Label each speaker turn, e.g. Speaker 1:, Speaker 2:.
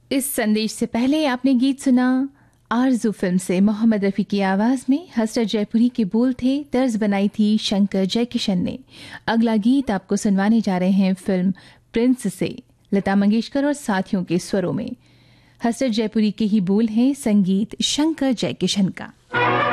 Speaker 1: इस संदेश से पहले आपने गीत सुना आरज़ू फिल्म से। मोहम्मद रफ़ी की आवाज़ में हसरत जयपुरी के बोल थे, तर्ज बनाई थी शंकर जयकिशन ने। अगला गीत आपको सुनवाने जा रहे हैं फिल्म प्रिंस से, लता मंगेशकर और साथियों के स्वरों में। हसरत जयपुरी के ही बोल हैं, संगीत शंकर जयकिशन का।